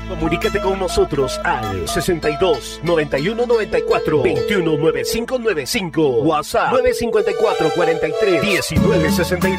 Comunícate con nosotros al 62 91 94 21 95 95. WhatsApp 954 43 19 62.